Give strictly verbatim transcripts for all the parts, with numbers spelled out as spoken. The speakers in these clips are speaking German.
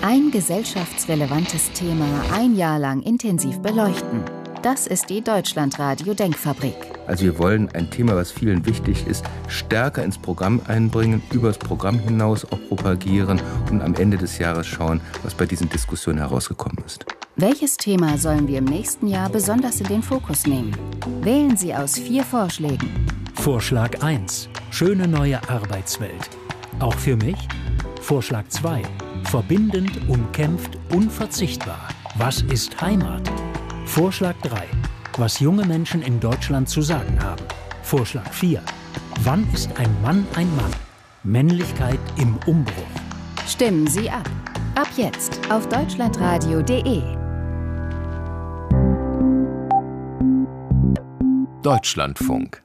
Ein gesellschaftsrelevantes Thema ein Jahr lang intensiv beleuchten. Das ist die Deutschlandradio-Denkfabrik. Also wir wollen ein Thema, was vielen wichtig ist, stärker ins Programm einbringen, über das Programm hinaus auch propagieren und am Ende des Jahres schauen, was bei diesen Diskussionen herausgekommen ist. Welches Thema sollen wir im nächsten Jahr besonders in den Fokus nehmen? Wählen Sie aus vier Vorschlägen. Vorschlag eins. Schöne neue Arbeitswelt. Auch für mich? Vorschlag zwei. Verbindend, umkämpft, unverzichtbar. Was ist Heimat? Vorschlag drei. Was junge Menschen in Deutschland zu sagen haben. Vorschlag vier. Wann ist ein Mann ein Mann? Männlichkeit im Umbruch. Stimmen Sie ab. Ab jetzt auf deutschlandradio punkt de. Deutschlandfunk.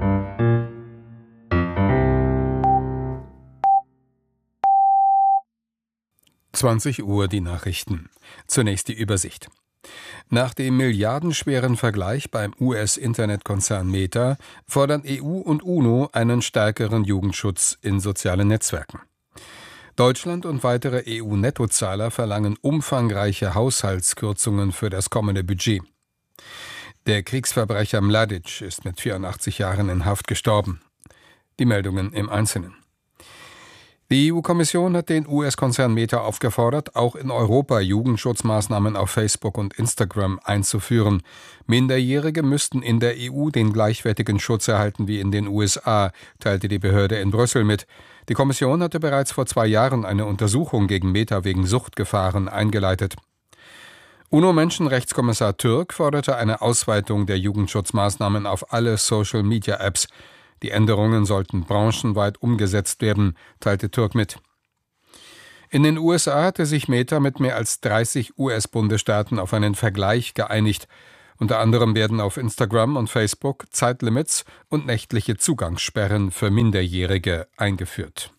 zwanzig Uhr die Nachrichten. Zunächst die Übersicht. Nach dem milliardenschweren Vergleich beim U S-Internetkonzern Meta fordern E U und UNO einen stärkeren Jugendschutz in sozialen Netzwerken. Deutschland und weitere E U-Nettozahler verlangen umfangreiche Haushaltskürzungen für das kommende Budget. Der Kriegsverbrecher Mladic ist mit vierundachtzig Jahren in Haft gestorben. Die Meldungen im Einzelnen. Die E U-Kommission hat den U S-Konzern Meta aufgefordert, auch in Europa Jugendschutzmaßnahmen auf Facebook und Instagram einzuführen. Minderjährige müssten in der E U den gleichwertigen Schutz erhalten wie in den U S A, teilte die Behörde in Brüssel mit. Die Kommission hatte bereits vor zwei Jahren eine Untersuchung gegen Meta wegen Suchtgefahren eingeleitet. UNO-Menschenrechtskommissar Türk forderte eine Ausweitung der Jugendschutzmaßnahmen auf alle Social-Media-Apps. Die Änderungen sollten branchenweit umgesetzt werden, teilte Türk mit. In den U S A hatte sich Meta mit mehr als dreißig U S-Bundesstaaten auf einen Vergleich geeinigt. Unter anderem werden auf Instagram und Facebook Zeitlimits und nächtliche Zugangssperren für Minderjährige eingeführt.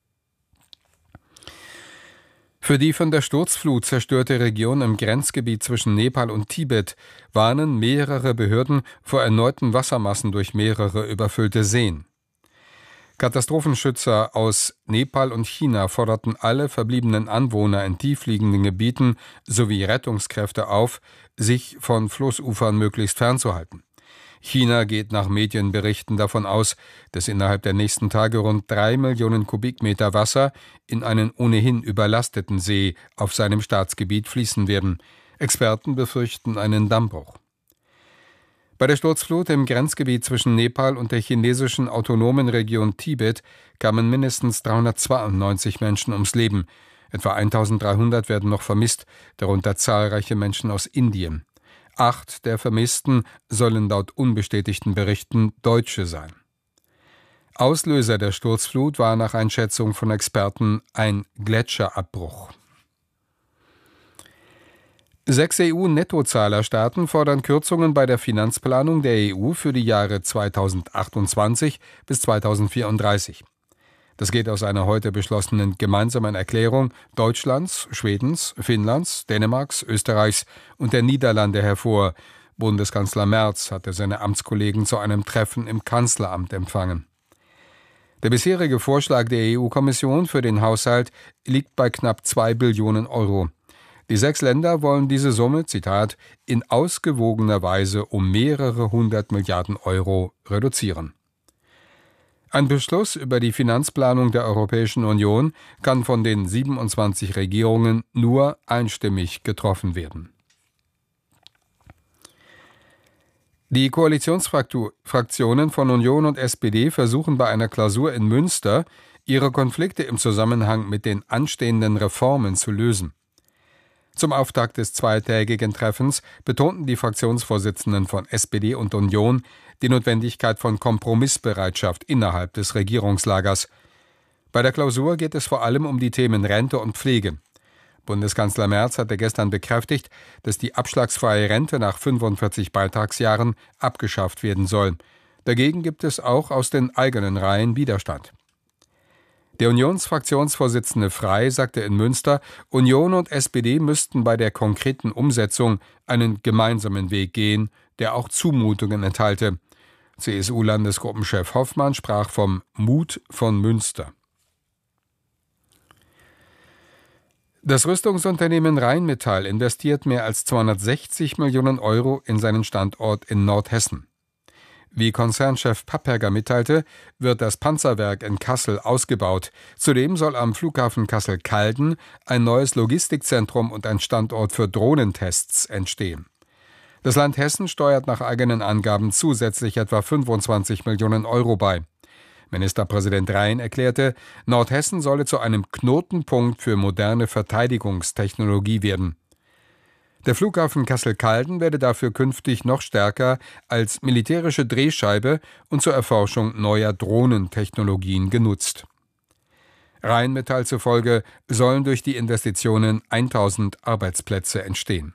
Für die von der Sturzflut zerstörte Region im Grenzgebiet zwischen Nepal und Tibet warnen mehrere Behörden vor erneuten Wassermassen durch mehrere überfüllte Seen. Katastrophenschützer aus Nepal und China forderten alle verbliebenen Anwohner in tiefliegenden Gebieten sowie Rettungskräfte auf, sich von Flussufern möglichst fernzuhalten. China geht nach Medienberichten davon aus, dass innerhalb der nächsten Tage rund drei Millionen Kubikmeter Wasser in einen ohnehin überlasteten See auf seinem Staatsgebiet fließen werden. Experten befürchten einen Dammbruch. Bei der Sturzflut im Grenzgebiet zwischen Nepal und der chinesischen autonomen Region Tibet kamen mindestens dreihundertzweiundneunzig Menschen ums Leben. Etwa eintausenddreihundert werden noch vermisst, darunter zahlreiche Menschen aus Indien. Acht der Vermissten sollen laut unbestätigten Berichten Deutsche sein. Auslöser der Sturzflut war nach Einschätzung von Experten ein Gletscherabbruch. Sechs E U-Nettozahlerstaaten fordern Kürzungen bei der Finanzplanung der E U für die Jahre zweitausendachtundzwanzig bis zweitausendvierunddreißig. Das geht aus einer heute beschlossenen gemeinsamen Erklärung Deutschlands, Schwedens, Finnlands, Dänemarks, Österreichs und der Niederlande hervor. Bundeskanzler Merz hatte seine Amtskollegen zu einem Treffen im Kanzleramt empfangen. Der bisherige Vorschlag der E U-Kommission für den Haushalt liegt bei knapp zwei Billionen Euro. Die sechs Länder wollen diese Summe, Zitat, in ausgewogener Weise um mehrere hundert Milliarden Euro reduzieren. Ein Beschluss über die Finanzplanung der Europäischen Union kann von den siebenundzwanzig Regierungen nur einstimmig getroffen werden. Die Koalitionsfraktionen von Union und S P D versuchen bei einer Klausur in Münster, ihre Konflikte im Zusammenhang mit den anstehenden Reformen zu lösen. Zum Auftakt des zweitägigen Treffens betonten die Fraktionsvorsitzenden von S P D und Union die Notwendigkeit von Kompromissbereitschaft innerhalb des Regierungslagers. Bei der Klausur geht es vor allem um die Themen Rente und Pflege. Bundeskanzler Merz hatte gestern bekräftigt, dass die abschlagsfreie Rente nach fünfundvierzig Beitragsjahren abgeschafft werden soll. Dagegen gibt es auch aus den eigenen Reihen Widerstand. Der Unionsfraktionsvorsitzende Frey sagte in Münster, Union und S P D müssten bei der konkreten Umsetzung einen gemeinsamen Weg gehen, der auch Zumutungen enthalte. C S U-Landesgruppenchef Hoffmann sprach vom Mut von Münster. Das Rüstungsunternehmen Rheinmetall investiert mehr als zweihundertsechzig Millionen Euro in seinen Standort in Nordhessen. Wie Konzernchef Papperger mitteilte, wird das Panzerwerk in Kassel ausgebaut. Zudem soll am Flughafen Kassel-Calden ein neues Logistikzentrum und ein Standort für Drohnentests entstehen. Das Land Hessen steuert nach eigenen Angaben zusätzlich etwa fünfundzwanzig Millionen Euro bei. Ministerpräsident Rhein erklärte, Nordhessen solle zu einem Knotenpunkt für moderne Verteidigungstechnologie werden. Der Flughafen Kassel-Calden werde dafür künftig noch stärker als militärische Drehscheibe und zur Erforschung neuer Drohnentechnologien genutzt. Rheinmetall zufolge sollen durch die Investitionen tausend Arbeitsplätze entstehen.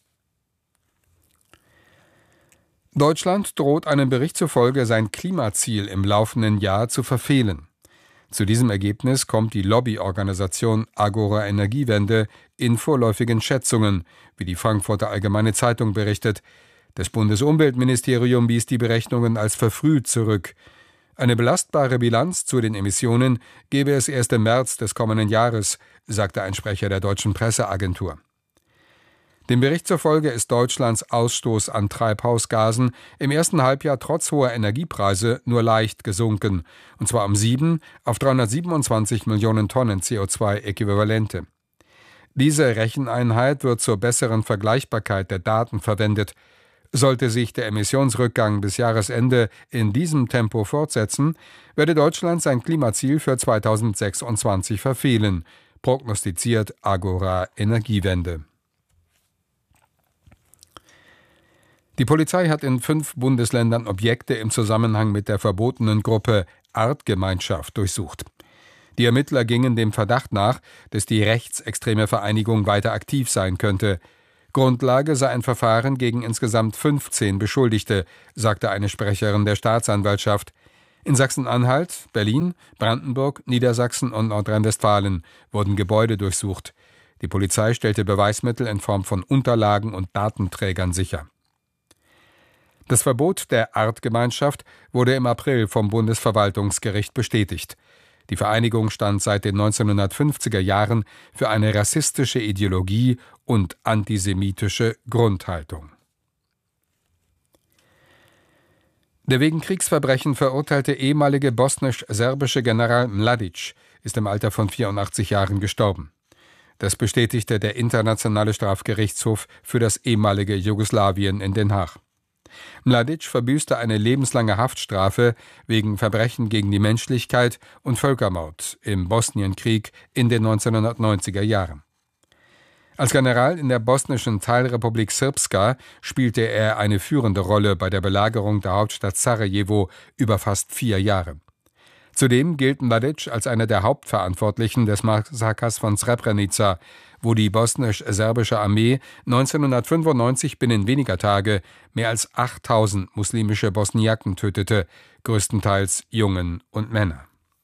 Deutschland droht einem Bericht zufolge sein Klimaziel im laufenden Jahr zu verfehlen. Zu diesem Ergebnis kommt die Lobbyorganisation Agora Energiewende in vorläufigen Schätzungen, wie die Frankfurter Allgemeine Zeitung berichtet. Das Bundesumweltministerium wies die Berechnungen als verfrüht zurück. Eine belastbare Bilanz zu den Emissionen gebe es erst im März des kommenden Jahres, sagte ein Sprecher der deutschen Presseagentur. Dem Bericht zufolge ist Deutschlands Ausstoß an Treibhausgasen im ersten Halbjahr trotz hoher Energiepreise nur leicht gesunken, und zwar um sieben auf dreihundertsiebenundzwanzig Millionen Tonnen C O zwei Äquivalente. Diese Recheneinheit wird zur besseren Vergleichbarkeit der Daten verwendet. Sollte sich der Emissionsrückgang bis Jahresende in diesem Tempo fortsetzen, werde Deutschland sein Klimaziel für zweitausendsechsundzwanzig verfehlen, prognostiziert Agora Energiewende. Die Polizei hat in fünf Bundesländern Objekte im Zusammenhang mit der verbotenen Gruppe Artgemeinschaft durchsucht. Die Ermittler gingen dem Verdacht nach, dass die rechtsextreme Vereinigung weiter aktiv sein könnte. Grundlage sei ein Verfahren gegen insgesamt fünfzehn Beschuldigte, sagte eine Sprecherin der Staatsanwaltschaft. In Sachsen-Anhalt, Berlin, Brandenburg, Niedersachsen und Nordrhein-Westfalen wurden Gebäude durchsucht. Die Polizei stellte Beweismittel in Form von Unterlagen und Datenträgern sicher. Das Verbot der Artgemeinschaft wurde im April vom Bundesverwaltungsgericht bestätigt. Die Vereinigung stand seit den neunzehnhundertfünfziger Jahren für eine rassistische Ideologie und antisemitische Grundhaltung. Der wegen Kriegsverbrechen verurteilte ehemalige bosnisch-serbische General Mladic ist im Alter von vierundachtzig Jahren gestorben. Das bestätigte der Internationale Strafgerichtshof für das ehemalige Jugoslawien in Den Haag. Mladic verbüßte eine lebenslange Haftstrafe wegen Verbrechen gegen die Menschlichkeit und Völkermord im Bosnienkrieg in den neunzehnhundertneunziger Jahren. Als General in der bosnischen Teilrepublik Srpska spielte er eine führende Rolle bei der Belagerung der Hauptstadt Sarajevo über fast vier Jahre. Zudem gilt Mladic als einer der Hauptverantwortlichen des Massakers von Srebrenica, wo die bosnisch-serbische Armee neunzehnhundertfünfundneunzig binnen weniger Tage mehr als achttausend muslimische Bosniaken tötete, größtenteils Jungen und Männer.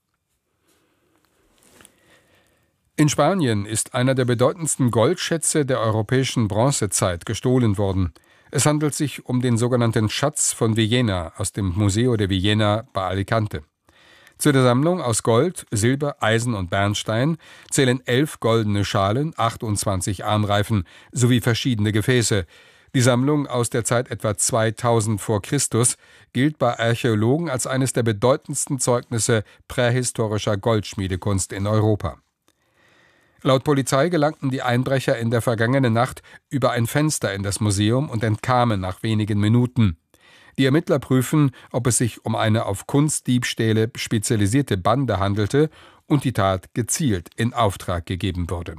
In Spanien ist einer der bedeutendsten Goldschätze der europäischen Bronzezeit gestohlen worden. Es handelt sich um den sogenannten Schatz von Villena aus dem Museo de Villena bei Alicante. Zu der Sammlung aus Gold, Silber, Eisen und Bernstein zählen elf goldene Schalen, achtundzwanzig Armreifen sowie verschiedene Gefäße. Die Sammlung aus der Zeit etwa zweitausend vor Christus gilt bei Archäologen als eines der bedeutendsten Zeugnisse prähistorischer Goldschmiedekunst in Europa. Laut Polizei gelangten die Einbrecher in der vergangenen Nacht über ein Fenster in das Museum und entkamen nach wenigen Minuten. Die Ermittler prüfen, ob es sich um eine auf Kunstdiebstähle spezialisierte Bande handelte und die Tat gezielt in Auftrag gegeben wurde.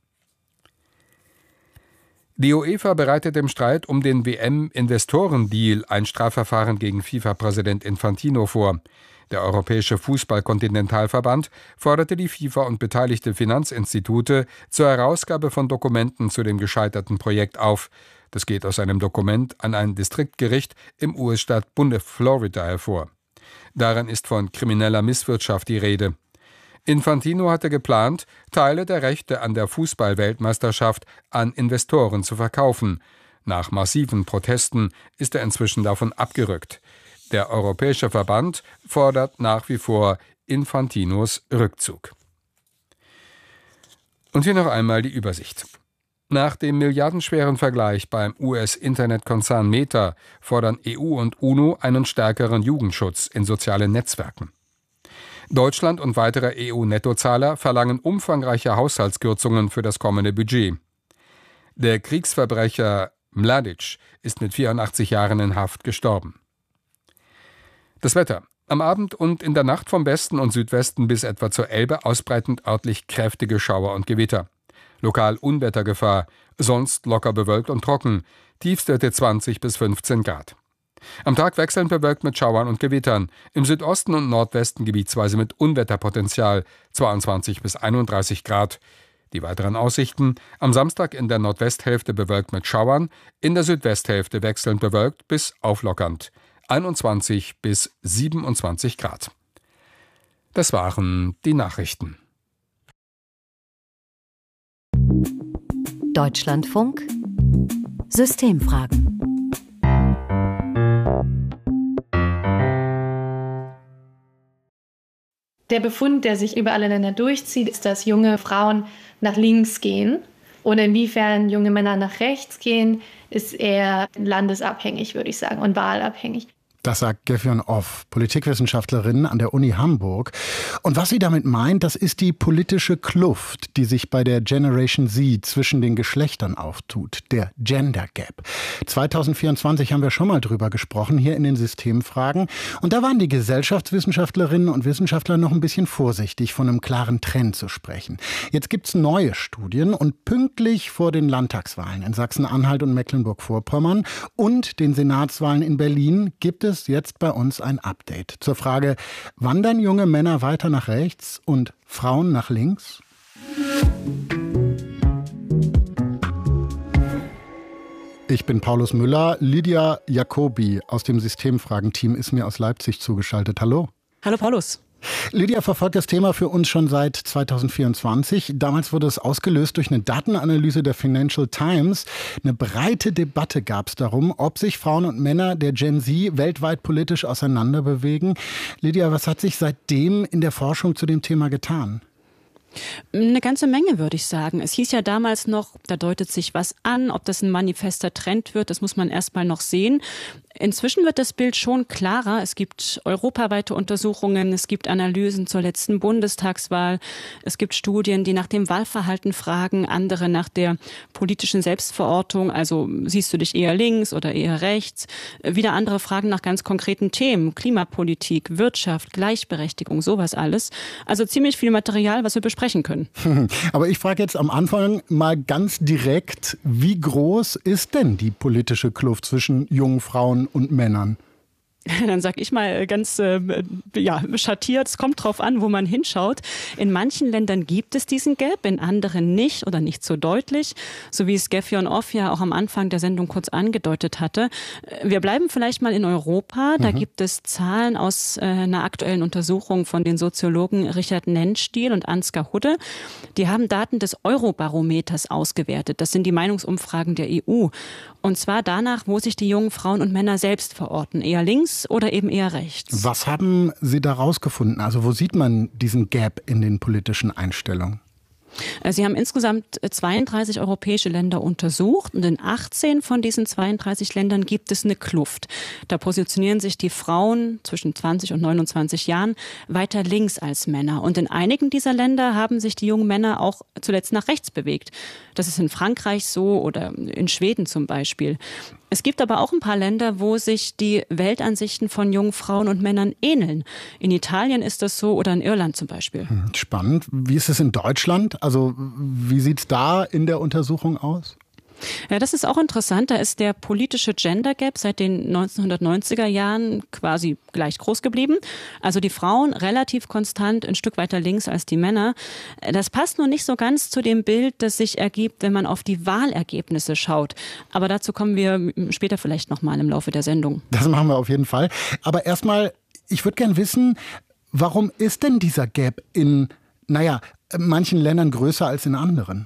Die UEFA bereitet im Streit um den W M-Investorendeal ein Strafverfahren gegen FIFA-Präsident Infantino vor. Der Europäische Fußball-Kontinentalverband forderte die FIFA und beteiligte Finanzinstitute zur Herausgabe von Dokumenten zu dem gescheiterten Projekt auf. Das geht aus einem Dokument an ein Distriktgericht im U S-Staat Bundesstaat Florida hervor. Darin ist von krimineller Misswirtschaft die Rede. Infantino hatte geplant, Teile der Rechte an der Fußball-Weltmeisterschaft an Investoren zu verkaufen. Nach massiven Protesten ist er inzwischen davon abgerückt. Der Europäische Verband fordert nach wie vor Infantinos Rückzug. Und hier noch einmal die Übersicht. Nach dem milliardenschweren Vergleich beim U S-Internetkonzern Meta fordern E U und UNO einen stärkeren Jugendschutz in sozialen Netzwerken. Deutschland und weitere E U-Nettozahler verlangen umfangreiche Haushaltskürzungen für das kommende Budget. Der Kriegsverbrecher Mladic ist mit vierundachtzig Jahren in Haft gestorben. Das Wetter. Am Abend und in der Nacht vom Westen und Südwesten bis etwa zur Elbe ausbreitend örtlich kräftige Schauer und Gewitter. Lokal Unwettergefahr, sonst locker bewölkt und trocken, Tiefstwerte zwanzig bis fünfzehn Grad. Am Tag wechselnd bewölkt mit Schauern und Gewittern, im Südosten und Nordwesten gebietsweise mit Unwetterpotenzial, zweiundzwanzig bis einunddreißig Grad. Die weiteren Aussichten: am Samstag in der Nordwesthälfte bewölkt mit Schauern, in der Südwesthälfte wechselnd bewölkt bis auflockernd, einundzwanzig bis siebenundzwanzig Grad. Das waren die Nachrichten. Deutschlandfunk Systemfragen. Der Befund, der sich über alle Länder durchzieht, ist, dass junge Frauen nach links gehen. Und inwiefern junge Männer nach rechts gehen, ist eher landesabhängig, würde ich sagen, und wahlabhängig. Das sagt Gefjon Off, Politikwissenschaftlerin an der Uni Hamburg. Und was sie damit meint, das ist die politische Kluft, die sich bei der Generation Z zwischen den Geschlechtern auftut, der Gender Gap. zwanzig vierundzwanzig haben wir schon mal drüber gesprochen, hier in den Systemfragen. Und da waren die Gesellschaftswissenschaftlerinnen und Wissenschaftler noch ein bisschen vorsichtig, von einem klaren Trend zu sprechen. Jetzt gibt's neue Studien und pünktlich vor den Landtagswahlen in Sachsen-Anhalt und Mecklenburg-Vorpommern und den Senatswahlen in Berlin gibt es jetzt bei uns ein Update zur Frage: Wandern junge Männer weiter nach rechts und Frauen nach links? Ich bin Paulus Müller. Lydia Jacobi aus dem Systemfragen-Team ist mir aus Leipzig zugeschaltet. Hallo. Hallo Paulus. Lydia verfolgt das Thema für uns schon seit zwanzig vierundzwanzig. Damals wurde es ausgelöst durch eine Datenanalyse der Financial Times. Eine breite Debatte gab es darum, ob sich Frauen und Männer der Gen Z weltweit politisch auseinanderbewegen. Lydia, was hat sich seitdem in der Forschung zu dem Thema getan? Eine ganze Menge, würde ich sagen. Es hieß ja damals noch, da deutet sich was an, ob das ein manifester Trend wird, das muss man erst mal noch sehen. Inzwischen wird das Bild schon klarer. Es gibt europaweite Untersuchungen, es gibt Analysen zur letzten Bundestagswahl, es gibt Studien, die nach dem Wahlverhalten fragen, andere nach der politischen Selbstverortung, also siehst du dich eher links oder eher rechts. Wieder andere fragen nach ganz konkreten Themen, Klimapolitik, Wirtschaft, Gleichberechtigung, sowas alles. Also ziemlich viel Material, was wir besprechen können. Aber ich frage jetzt am Anfang mal ganz direkt, wie groß ist denn die politische Kluft zwischen jungen Frauen und Männern? Dann sag ich mal ganz äh, ja, schattiert, es kommt drauf an, wo man hinschaut. In manchen Ländern gibt es diesen Gap, in anderen nicht oder nicht so deutlich, so wie es Gefjon Off ja auch am Anfang der Sendung kurz angedeutet hatte. Wir bleiben vielleicht mal in Europa, da mhm. gibt es Zahlen aus äh, einer aktuellen Untersuchung von den Soziologen Richard Nennstiel und Ansgar Hudde. Die haben Daten des Eurobarometers ausgewertet, das sind die Meinungsumfragen der E U. Und zwar danach, wo sich die jungen Frauen und Männer selbst verorten, eher links oder eben eher rechts. Was haben Sie da rausgefunden? Also wo sieht man diesen Gap in den politischen Einstellungen? Sie haben insgesamt zweiunddreißig europäische Länder untersucht und in achtzehn von diesen zweiunddreißig Ländern gibt es eine Kluft. Da positionieren sich die Frauen zwischen zwanzig und neunundzwanzig Jahren weiter links als Männer. Und in einigen dieser Länder haben sich die jungen Männer auch zuletzt nach rechts bewegt. Das ist in Frankreich so oder in Schweden zum Beispiel. Es gibt aber auch ein paar Länder, wo sich die Weltansichten von jungen Frauen und Männern ähneln. In Italien ist das so oder in Irland zum Beispiel. Spannend. Wie ist es in Deutschland? Also wie sieht es da in der Untersuchung aus? Ja, das ist auch interessant. Da ist der politische Gender Gap seit den neunzehnhundertneunziger Jahren quasi gleich groß geblieben. Also die Frauen relativ konstant, ein Stück weiter links als die Männer. Das passt nur nicht so ganz zu dem Bild, das sich ergibt, wenn man auf die Wahlergebnisse schaut. Aber dazu kommen wir später vielleicht nochmal im Laufe der Sendung. Das machen wir auf jeden Fall. Aber erstmal, ich würde gern wissen, warum ist denn dieser Gap in, naja, manchen Ländern größer als in anderen?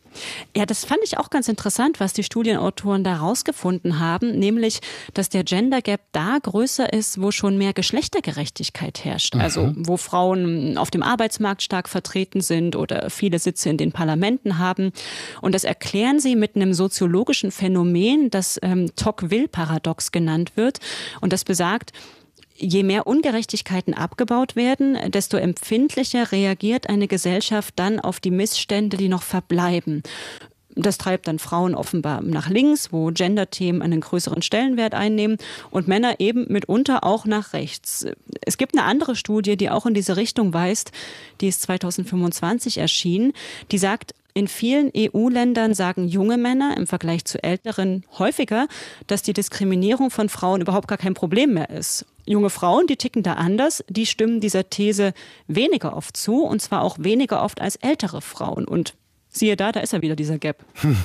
Ja, das fand ich auch ganz interessant, was die Studienautoren da rausgefunden haben, nämlich, dass der Gender Gap da größer ist, wo schon mehr Geschlechtergerechtigkeit herrscht. Mhm. Also wo Frauen auf dem Arbeitsmarkt stark vertreten sind oder viele Sitze in den Parlamenten haben. Und das erklären sie mit einem soziologischen Phänomen, das ähm, Tocqueville-Paradox genannt wird. Und das besagt, je mehr Ungerechtigkeiten abgebaut werden, desto empfindlicher reagiert eine Gesellschaft dann auf die Missstände, die noch verbleiben. Das treibt dann Frauen offenbar nach links, wo Gender-Themen einen größeren Stellenwert einnehmen, und Männer eben mitunter auch nach rechts. Es gibt eine andere Studie, die auch in diese Richtung weist, die ist zweitausendfünfundzwanzig erschienen, die sagt, in vielen E U-Ländern sagen junge Männer im Vergleich zu älteren häufiger, dass die Diskriminierung von Frauen überhaupt gar kein Problem mehr ist. Junge Frauen, die ticken da anders, die stimmen dieser These weniger oft zu, und zwar auch weniger oft als ältere Frauen. Und siehe da, da ist ja wieder dieser Gap.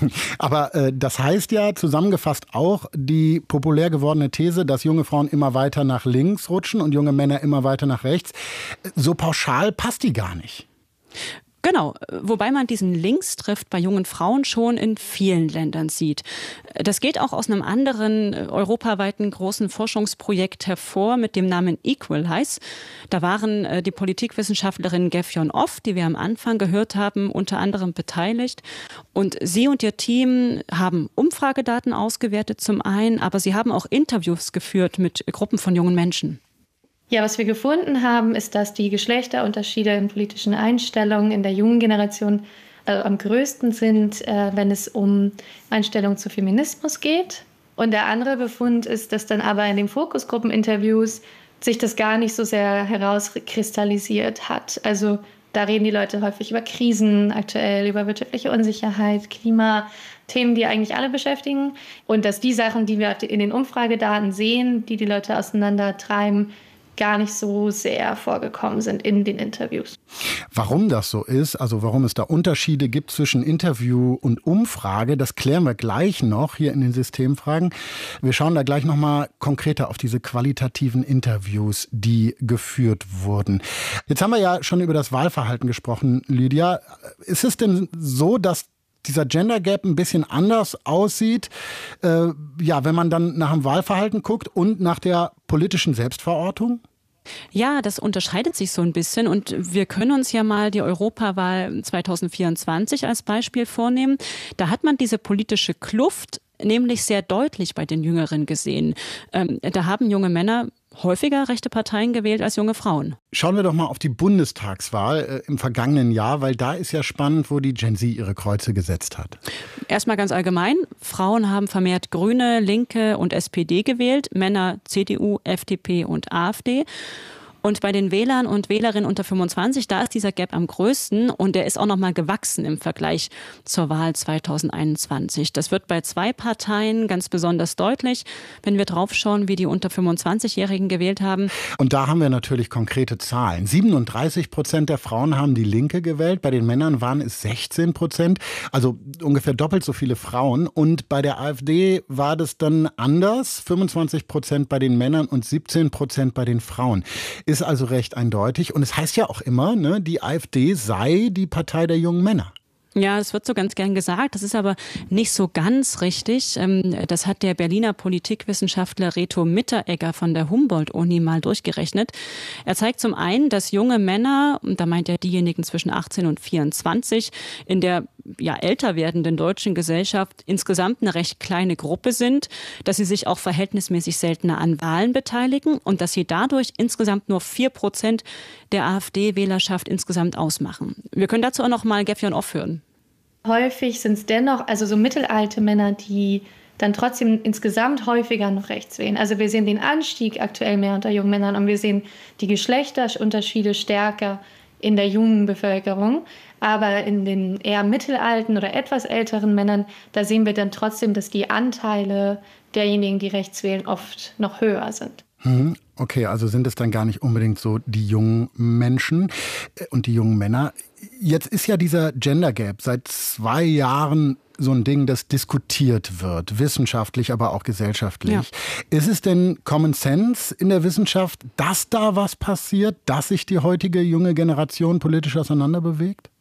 Aber äh, das heißt ja zusammengefasst auch die populär gewordene These, dass junge Frauen immer weiter nach links rutschen und junge Männer immer weiter nach rechts. So pauschal passt die gar nicht. Genau, wobei man diesen Linkstrift bei jungen Frauen schon in vielen Ländern sieht. Das geht auch aus einem anderen europaweiten großen Forschungsprojekt hervor mit dem Namen Equalize. Da waren die Politikwissenschaftlerin Gefjon Off, die wir am Anfang gehört haben, unter anderem beteiligt. Und sie und ihr Team haben Umfragedaten ausgewertet zum einen, aber sie haben auch Interviews geführt mit Gruppen von jungen Menschen. Ja, was wir gefunden haben, ist, dass die Geschlechterunterschiede in politischen Einstellungen in der jungen Generation äh, am größten sind, äh, wenn es um Einstellungen zu Feminismus geht. Und der andere Befund ist, dass dann aber in den Fokusgruppeninterviews sich das gar nicht so sehr herauskristallisiert hat. Also da reden die Leute häufig über Krisen aktuell, über wirtschaftliche Unsicherheit, Klima, Themen, die eigentlich alle beschäftigen. Und dass die Sachen, die wir in den Umfragedaten sehen, die die Leute auseinandertreiben, gar nicht so sehr vorgekommen sind in den Interviews. Warum das so ist, also warum es da Unterschiede gibt zwischen Interview und Umfrage, das klären wir gleich noch hier in den Systemfragen. Wir schauen da gleich noch mal konkreter auf diese qualitativen Interviews, die geführt wurden. Jetzt haben wir ja schon über das Wahlverhalten gesprochen, Lydia. Ist es denn so, dass dieser Gender Gap ein bisschen anders aussieht, äh, ja, wenn man dann nach dem Wahlverhalten guckt und nach der politischen Selbstverortung? Ja, das unterscheidet sich so ein bisschen, und wir können uns ja mal die Europawahl zweitausendvierundzwanzig als Beispiel vornehmen. Da hat man diese politische Kluft nämlich sehr deutlich bei den Jüngeren gesehen. Ähm, da haben junge Männer häufiger rechte Parteien gewählt als junge Frauen. Schauen wir doch mal auf die Bundestagswahl äh, im vergangenen Jahr, weil da ist ja spannend, wo die Gen Z ihre Kreuze gesetzt hat. Erstmal ganz allgemein, Frauen haben vermehrt Grüne, Linke und S P D gewählt, Männer C D U, F D P und AfD. Und bei den Wählern und Wählerinnen unter fünfundzwanzig, da ist dieser Gap am größten, und der ist auch noch mal gewachsen im Vergleich zur Wahl zweitausendeinundzwanzig. Das wird bei zwei Parteien ganz besonders deutlich, wenn wir draufschauen, wie die unter fünfundzwanzigjährigen gewählt haben. Und da haben wir natürlich konkrete Zahlen. siebenunddreißig Prozent der Frauen haben die Linke gewählt, bei den Männern waren es sechzehn Prozent, also ungefähr doppelt so viele Frauen. Und bei der AfD war das dann anders, fünfundzwanzig Prozent bei den Männern und siebzehn Prozent bei den Frauen. Ist also recht eindeutig. Und es heißt ja auch immer, ne, die AfD sei die Partei der jungen Männer. Ja, das wird so ganz gern gesagt. Das ist aber nicht so ganz richtig. Das hat der Berliner Politikwissenschaftler Reto Mitteregger von der Humboldt-Uni mal durchgerechnet. Er zeigt zum einen, dass junge Männer, und da meint er diejenigen zwischen achtzehn und vierundzwanzig, in der ja älter werdenden deutschen Gesellschaft insgesamt eine recht kleine Gruppe sind, dass sie sich auch verhältnismäßig seltener an Wahlen beteiligen und dass sie dadurch insgesamt nur vier Prozent der AfD-Wählerschaft insgesamt ausmachen. Wir können dazu auch noch mal Gefjon Off hören. Häufig sind es dennoch also so mittelalte Männer, die dann trotzdem insgesamt häufiger noch rechts wählen. Also wir sehen den Anstieg aktuell mehr unter jungen Männern und wir sehen die Geschlechterunterschiede stärker in der jungen Bevölkerung. Aber in den eher mittelalten oder etwas älteren Männern, da sehen wir dann trotzdem, dass die Anteile derjenigen, die rechts wählen, oft noch höher sind. Okay, also sind es dann gar nicht unbedingt so die jungen Menschen und die jungen Männer. Jetzt ist ja dieser Gender Gap seit zwei Jahren so ein Ding, das diskutiert wird, wissenschaftlich, aber auch gesellschaftlich. Ja. Ist es denn Common Sense in der Wissenschaft, dass da was passiert, dass sich die heutige junge Generation politisch auseinanderbewegt?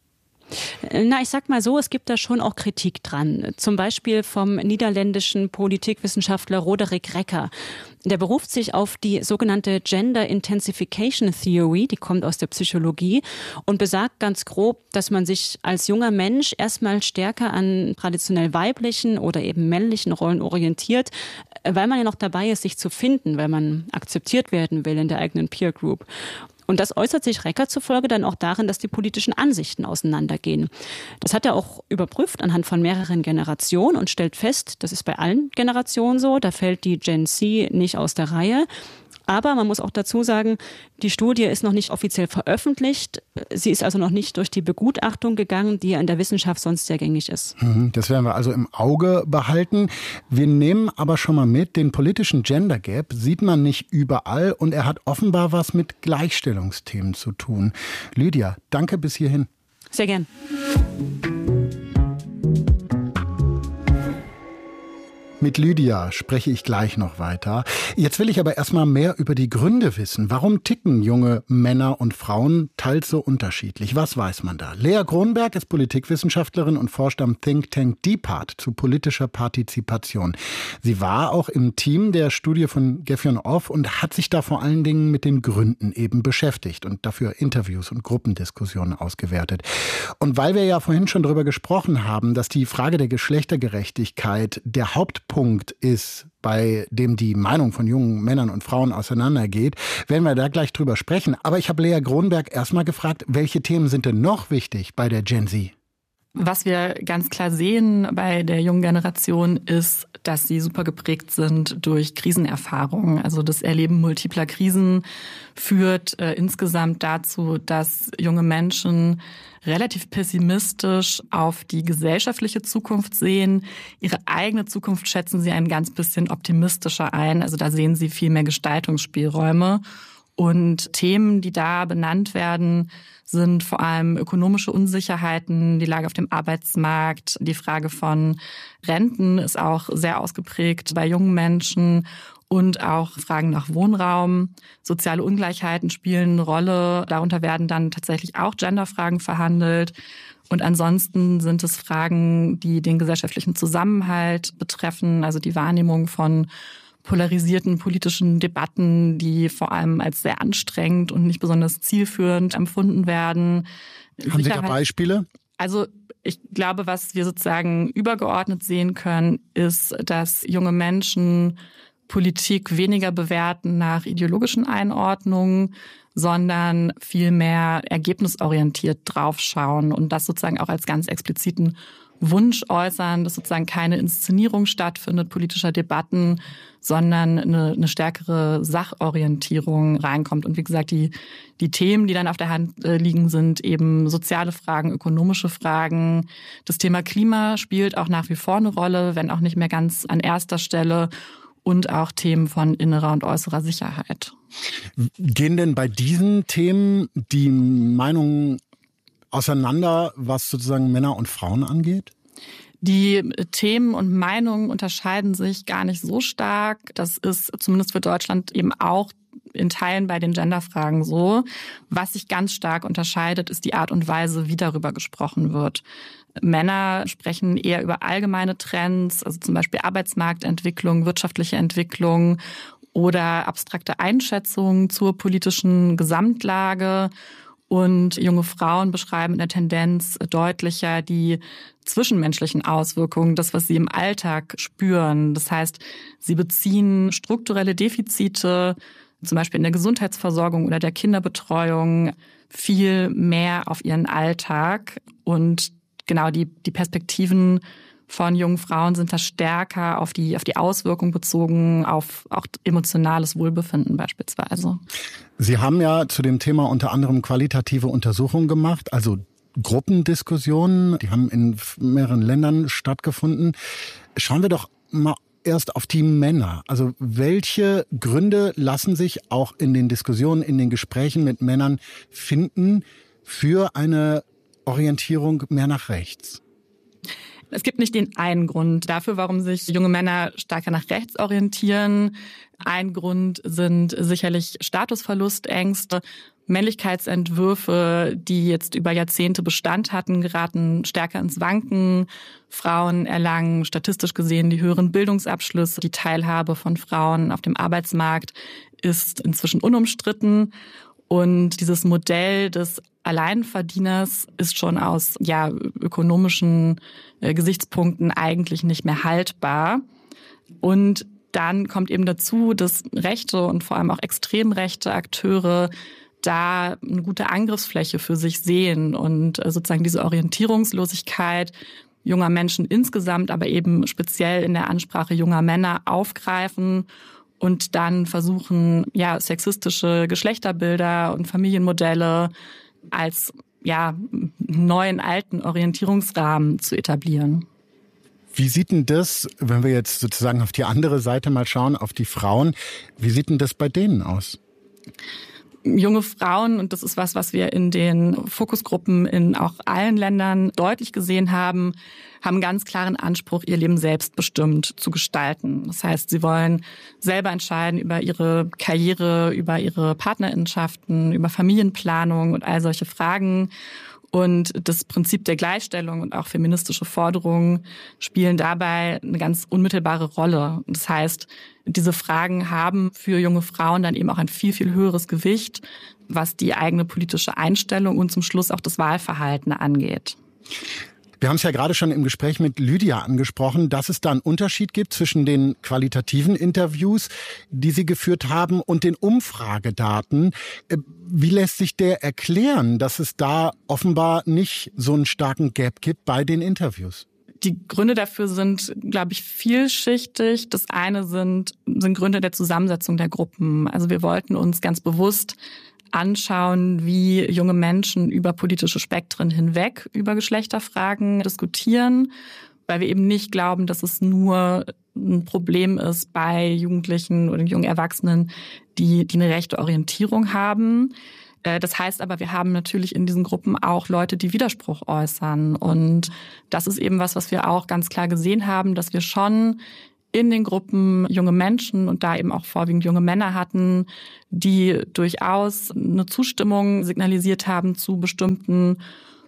Na, ich sag mal so, es gibt da schon auch Kritik dran. Zum Beispiel vom niederländischen Politikwissenschaftler Roderick Recker. Der beruft sich auf die sogenannte Gender Intensification Theory, die kommt aus der Psychologie und besagt ganz grob, dass man sich als junger Mensch erstmal stärker an traditionell weiblichen oder eben männlichen Rollen orientiert, weil man ja noch dabei ist, sich zu finden, weil man akzeptiert werden will in der eigenen Peer Group. Und das äußert sich Recker zufolge dann auch darin, dass die politischen Ansichten auseinandergehen. Das hat er auch überprüft anhand von mehreren Generationen und stellt fest, das ist bei allen Generationen so, da fällt die Gen Z nicht aus der Reihe. Aber man muss auch dazu sagen, die Studie ist noch nicht offiziell veröffentlicht. Sie ist also noch nicht durch die Begutachtung gegangen, die in der Wissenschaft sonst sehr gängig ist. Das werden wir also im Auge behalten. Wir nehmen aber schon mal mit, den politischen Gender Gap sieht man nicht überall und er hat offenbar was mit Gleichstellungsthemen zu tun. Lydia, danke bis hierhin. Sehr gern. Mit Lydia spreche ich gleich noch weiter. Jetzt will ich aber erstmal mehr über die Gründe wissen. Warum ticken junge Männer und Frauen teils so unterschiedlich? Was weiß man da? Lea Kronberg ist Politikwissenschaftlerin und forscht am Think Tank DPART zu politischer Partizipation. Sie war auch im Team der Studie von Gefjon Off und hat sich da vor allen Dingen mit den Gründen eben beschäftigt und dafür Interviews und Gruppendiskussionen ausgewertet. Und weil wir ja vorhin schon darüber gesprochen haben, dass die Frage der Geschlechtergerechtigkeit der Hauptpunkt Punkt ist, bei dem die Meinung von jungen Männern und Frauen auseinandergeht, werden wir da gleich drüber sprechen. Aber ich habe Lea Kronberg erstmal gefragt, welche Themen sind denn noch wichtig bei der Gen Z? Was wir ganz klar sehen bei der jungen Generation ist, dass sie super geprägt sind durch Krisenerfahrungen. Also das Erleben multipler Krisen führt äh, insgesamt dazu, dass junge Menschen relativ pessimistisch auf die gesellschaftliche Zukunft sehen. Ihre eigene Zukunft schätzen sie ein ganz bisschen optimistischer ein. Also da sehen sie viel mehr Gestaltungsspielräume. Und Themen, die da benannt werden, sind vor allem ökonomische Unsicherheiten, die Lage auf dem Arbeitsmarkt, die Frage von Renten ist auch sehr ausgeprägt bei jungen Menschen und auch Fragen nach Wohnraum. Soziale Ungleichheiten spielen eine Rolle. Darunter werden dann tatsächlich auch Genderfragen verhandelt. Und ansonsten sind es Fragen, die den gesellschaftlichen Zusammenhalt betreffen, also die Wahrnehmung von polarisierten politischen Debatten, die vor allem als sehr anstrengend und nicht besonders zielführend empfunden werden. Haben Sie da Beispiele? Also ich glaube, was wir sozusagen übergeordnet sehen können, ist, dass junge Menschen Politik weniger bewerten nach ideologischen Einordnungen, sondern vielmehr ergebnisorientiert draufschauen und das sozusagen auch als ganz expliziten Wunsch äußern, dass sozusagen keine Inszenierung stattfindet politischer Debatten, sondern eine, eine stärkere Sachorientierung reinkommt. Und wie gesagt, die, die Themen, die dann auf der Hand liegen, sind eben soziale Fragen, ökonomische Fragen. Das Thema Klima spielt auch nach wie vor eine Rolle, wenn auch nicht mehr ganz an erster Stelle. Und auch Themen von innerer und äußerer Sicherheit. Gehen denn bei diesen Themen die Meinungen auseinander, was sozusagen Männer und Frauen angeht? Die Themen und Meinungen unterscheiden sich gar nicht so stark. Das ist zumindest für Deutschland eben auch in Teilen bei den Genderfragen so. Was sich ganz stark unterscheidet, ist die Art und Weise, wie darüber gesprochen wird. Männer sprechen eher über allgemeine Trends, also zum Beispiel Arbeitsmarktentwicklung, wirtschaftliche Entwicklung oder abstrakte Einschätzungen zur politischen Gesamtlage. Und junge Frauen beschreiben in der Tendenz deutlicher die zwischenmenschlichen Auswirkungen, das, was sie im Alltag spüren. Das heißt, sie beziehen strukturelle Defizite, zum Beispiel in der Gesundheitsversorgung oder der Kinderbetreuung, viel mehr auf ihren Alltag. Und genau die, die Perspektiven von jungen Frauen sind da stärker auf die, auf die Auswirkung bezogen, auf auch emotionales Wohlbefinden beispielsweise. Sie haben ja zu dem Thema unter anderem qualitative Untersuchungen gemacht, also Gruppendiskussionen, die haben in mehreren Ländern stattgefunden. Schauen wir doch mal erst auf die Männer. Also welche Gründe lassen sich auch in den Diskussionen, in den Gesprächen mit Männern finden für eine Orientierung mehr nach rechts? Es gibt nicht den einen Grund dafür, warum sich junge Männer stärker nach rechts orientieren. Ein Grund sind sicherlich Statusverlustängste. Männlichkeitsentwürfe, die jetzt über Jahrzehnte Bestand hatten, geraten stärker ins Wanken. Frauen erlangen statistisch gesehen die höheren Bildungsabschlüsse. Die Teilhabe von Frauen auf dem Arbeitsmarkt ist inzwischen unumstritten. Und dieses Modell des Alleinverdieners ist schon aus ja, ökonomischen äh, Gesichtspunkten eigentlich nicht mehr haltbar. Und dann kommt eben dazu, dass rechte und vor allem auch extrem rechte Akteure da eine gute Angriffsfläche für sich sehen und sozusagen diese Orientierungslosigkeit junger Menschen insgesamt, aber eben speziell in der Ansprache junger Männer aufgreifen und dann versuchen, ja, sexistische Geschlechterbilder und Familienmodelle als ja, neuen alten Orientierungsrahmen zu etablieren. Wie sieht denn das, wenn wir jetzt sozusagen auf die andere Seite mal schauen, auf die Frauen, wie sieht denn das bei denen aus? Junge Frauen, und das ist was, was wir in den Fokusgruppen in auch allen Ländern deutlich gesehen haben, haben einen ganz klaren Anspruch, ihr Leben selbstbestimmt zu gestalten. Das heißt, sie wollen selber entscheiden über ihre Karriere, über ihre Partnerinnenschaften, über Familienplanung und all solche Fragen. Und das Prinzip der Gleichstellung und auch feministische Forderungen spielen dabei eine ganz unmittelbare Rolle. Das heißt, diese Fragen haben für junge Frauen dann eben auch ein viel, viel höheres Gewicht, was die eigene politische Einstellung und zum Schluss auch das Wahlverhalten angeht. Wir haben es ja gerade schon im Gespräch mit Lydia angesprochen, dass es da einen Unterschied gibt zwischen den qualitativen Interviews, die Sie geführt haben, und den Umfragedaten. Wie lässt sich der erklären, dass es da offenbar nicht so einen starken Gap gibt bei den Interviews? Die Gründe dafür sind, glaube ich, vielschichtig. Das eine sind, sind Gründe der Zusammensetzung der Gruppen. Also wir wollten uns ganz bewusst anschauen, wie junge Menschen über politische Spektren hinweg über Geschlechterfragen diskutieren, weil wir eben nicht glauben, dass es nur ein Problem ist bei Jugendlichen oder jungen Erwachsenen, die, die eine rechte Orientierung haben. Das heißt aber, wir haben natürlich in diesen Gruppen auch Leute, die Widerspruch äußern. Und das ist eben was, was wir auch ganz klar gesehen haben, dass wir schon in den Gruppen junge Menschen und da eben auch vorwiegend junge Männer hatten, die durchaus eine Zustimmung signalisiert haben zu bestimmten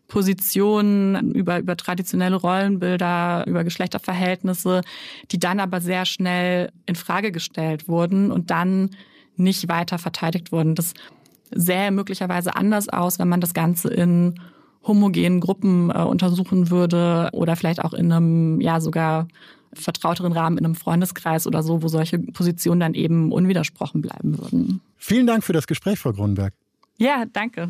Positionen, über, über traditionelle Rollenbilder, über Geschlechterverhältnisse, die dann aber sehr schnell in Frage gestellt wurden und dann nicht weiter verteidigt wurden. Das sähe möglicherweise anders aus, wenn man das Ganze in homogenen Gruppen äh, untersuchen würde oder vielleicht auch in einem, ja, sogar vertrauteren Rahmen in einem Freundeskreis oder so, wo solche Positionen dann eben unwidersprochen bleiben würden. Vielen Dank für das Gespräch, Frau Grunberg. Ja, danke.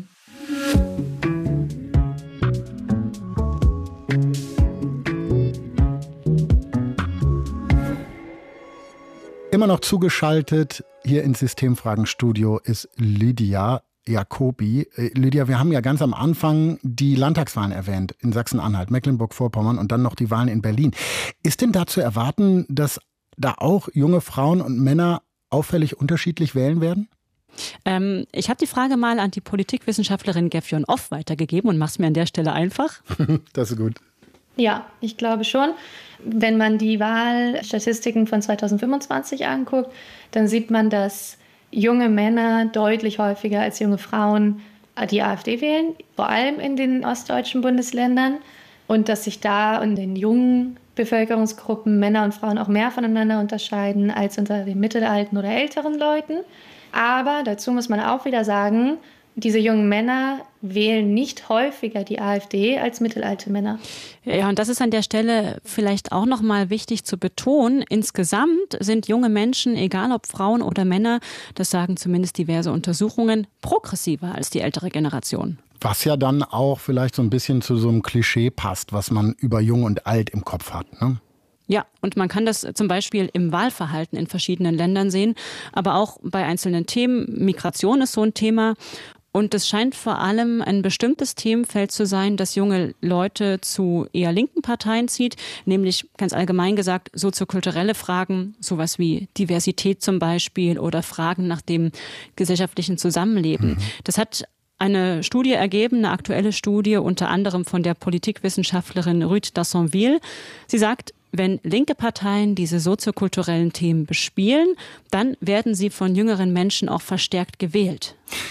Immer noch zugeschaltet hier ins Systemfragenstudio ist Lydia Jacobi. Lydia, wir haben ja ganz am Anfang die Landtagswahlen erwähnt in Sachsen-Anhalt, Mecklenburg-Vorpommern und dann noch die Wahlen in Berlin. Ist denn da zu erwarten, dass da auch junge Frauen und Männer auffällig unterschiedlich wählen werden? Ähm, ich habe die Frage mal an die Politikwissenschaftlerin Gefjon Off weitergegeben und mache es mir an der Stelle einfach. Das ist gut. Ja, ich glaube schon. Wenn man die Wahlstatistiken von zweitausendfünfundzwanzig anguckt, dann sieht man, dass junge Männer deutlich häufiger als junge Frauen die AfD wählen, vor allem in den ostdeutschen Bundesländern. Und dass sich da in den jungen Bevölkerungsgruppen Männer und Frauen auch mehr voneinander unterscheiden als unter den mittelalten oder älteren Leuten. Aber dazu muss man auch wieder sagen, diese jungen Männer wählen nicht häufiger die AfD als mittelalte Männer. Ja, und das ist an der Stelle vielleicht auch nochmal wichtig zu betonen. Insgesamt sind junge Menschen, egal ob Frauen oder Männer, das sagen zumindest diverse Untersuchungen, progressiver als die ältere Generation. Was ja dann auch vielleicht so ein bisschen zu so einem Klischee passt, was man über Jung und Alt im Kopf hat, ne? Ja, und man kann das zum Beispiel im Wahlverhalten in verschiedenen Ländern sehen, aber auch bei einzelnen Themen. Migration ist so ein Thema. Und es scheint vor allem ein bestimmtes Themenfeld zu sein, das junge Leute zu eher linken Parteien zieht, nämlich ganz allgemein gesagt soziokulturelle Fragen, sowas wie Diversität zum Beispiel oder Fragen nach dem gesellschaftlichen Zusammenleben. Mhm. Das hat eine Studie ergeben, eine aktuelle Studie, unter anderem von der Politikwissenschaftlerin Ruth Dassonville. Sie sagt, wenn linke Parteien diese soziokulturellen Themen bespielen, dann werden sie von jüngeren Menschen auch verstärkt gewählt.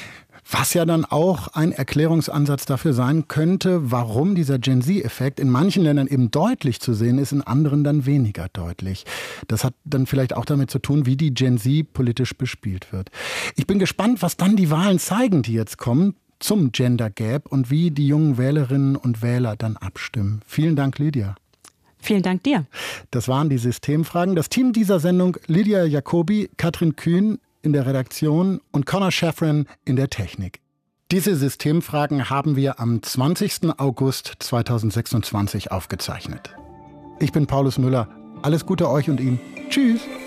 Was ja dann auch ein Erklärungsansatz dafür sein könnte, warum dieser Gen Z-Effekt in manchen Ländern eben deutlich zu sehen ist, in anderen dann weniger deutlich. Das hat dann vielleicht auch damit zu tun, wie die Gen Z politisch bespielt wird. Ich bin gespannt, was dann die Wahlen zeigen, die jetzt kommen, zum Gender Gap und wie die jungen Wählerinnen und Wähler dann abstimmen. Vielen Dank, Lydia. Vielen Dank dir. Das waren die Systemfragen. Das Team dieser Sendung: Lydia Jacobi, Katrin Kühn in der Redaktion und Connor Shafran in der Technik. Diese Systemfragen haben wir am zwanzigsten August zweitausendsechsundzwanzig aufgezeichnet. Ich bin Paulus Müller. Alles Gute euch und Ihnen. Tschüss.